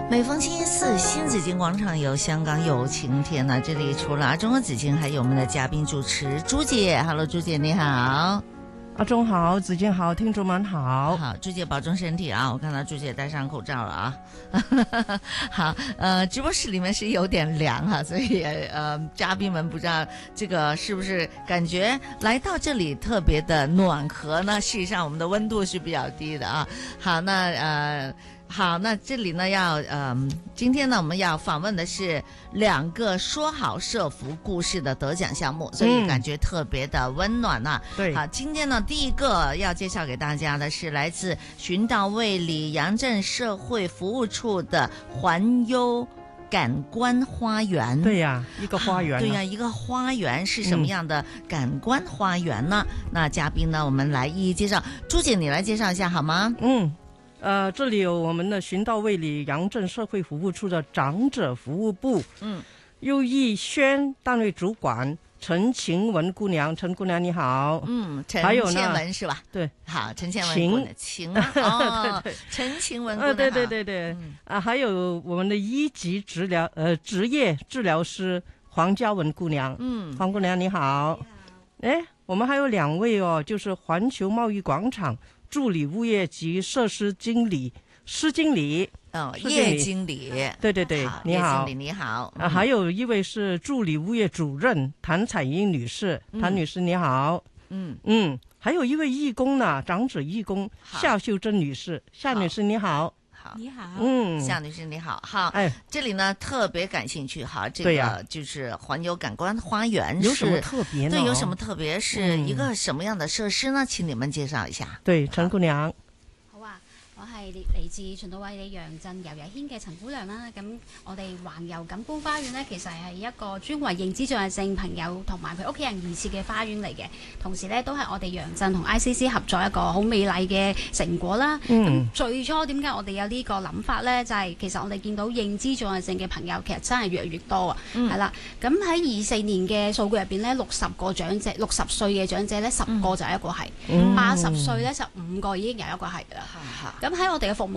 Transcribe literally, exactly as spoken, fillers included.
每逢星期四，新紫荆广场有香港有晴天呢。这里除了阿中和紫荆，还有我们的嘉宾主持朱姐。Hello， 朱姐你好。 阿中好，紫荆好，听众们好。 好，朱姐保重身体啊！我看到朱姐戴上口罩了啊。好，呃，直播室里面是有点凉哈、啊，所以呃，嘉宾们不知道这个是不是感觉来到这里特别的暖和呢？事实上，我们的温度是比较低的啊。好，那呃。好，那这里呢要呃，今天呢我们要访问的是两个说好社福故事的得奖项目，所以感觉特别的温暖呐、啊嗯。 对， 好，今天呢第一个要介绍给大家的是来自寻道卫理杨镇社会服务处的环优感官花园。 对呀、啊，一个花园、啊。 对呀、啊，一个花园是什么样的感官花园呢？嗯、那嘉宾呢，我们来一一介绍。朱姐，你来介绍一下好吗？ 嗯。呃，这里有我们的寻道卫理杨镇社会服务处的长者服务部，嗯，邱逸轩单位主管陈晴雯姑娘，陈姑娘你好， 嗯，陈倩雯是吧？ 对， 好，陈倩雯姑娘，晴哦，对对陈晴雯姑娘， 呃，对对对对，嗯、啊，还有我们的一级治疗呃职业治疗师黄嘉雯姑娘，嗯，黄姑娘你好，哎，我们还有两位哦，就是环球贸易广场助理物业及设施经理施经理哦，叶经理， 对对对，你好， 叶经理你好、 嗯、啊，还有一位是助理物业主任谭彩英女士，谭女士你好，嗯嗯，还有一位义工呢，长者义工夏秀珍女士，夏女士你好。 好， 你好， 嗯，夏女士你好，好，哎，这里呢特别感兴趣哈，这个就是环游感官花园有什么特别呢？ 对，有什么特别？是一个什么样的设施呢？嗯、请你们介紹一下。 對，陳姑娘。 好啊，我係嚟自循道衛理楊鎮遊日軒嘅陳姑娘啦。咁我哋環遊感官花園呢，其實係一個專為認知障礙症朋友同埋佢屋企人而設嘅花園嚟嘅。同時呢，都係我哋楊鎮同 I C C 合作一個好美麗嘅成果啦。咁、嗯、最初點解我哋有呢個諗法呢？就係、是、其實我哋見到認知障礙症嘅朋友其實真係越嚟越多啊。係啦、嗯，咁喺二四年嘅數據入邊呢，六十個長者，六十歲嘅長者呢，十個就有一個係；八十歲呢，就五個已經有一個係㗎啦。咁喺我哋嘅服務